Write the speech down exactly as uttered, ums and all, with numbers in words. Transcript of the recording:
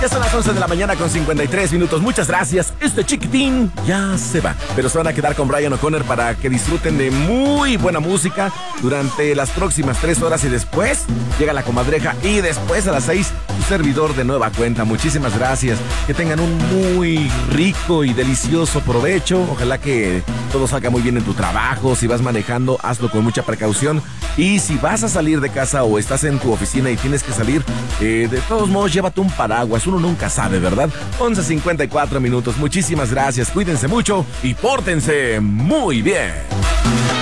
Ya son las once de la mañana con cincuenta y tres minutos. Muchas gracias. Este chiquitín ya se va. Pero se van a quedar con Brian O'Connor para que disfruten de muy buena música durante las próximas tres horas. Y después llega la comadreja. Y después a las seis, su servidor de nueva cuenta. Muchísimas gracias. Que tengan un muy rico y delicioso provecho. Ojalá que todo salga muy bien en tu trabajo. Si vas manejando, hazlo con mucha precaución. Y si vas a salir de casa o estás en tu oficina y tienes que salir, eh, de todos modos, llévate un paraguas. Uno nunca sabe, ¿verdad? once cincuenta y cuatro minutos. Muchísimas gracias. Cuídense mucho y pórtense muy bien.